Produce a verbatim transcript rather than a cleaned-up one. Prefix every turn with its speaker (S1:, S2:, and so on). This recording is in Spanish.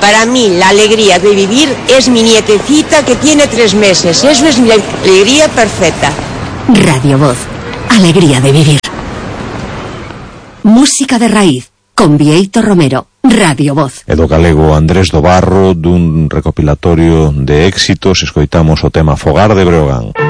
S1: Para mí, la alegría de vivir es mi nietecita que tiene tres meses. Eso es mi alegría perfecta.
S2: Radio Voz. Alegría de vivir. Música de raíz. Con Bieito Romero. Radio Voz.
S3: E do galego Andrés do Barro, dun recopilatorio de éxitos, escoitamos o tema Fogar de Breogán.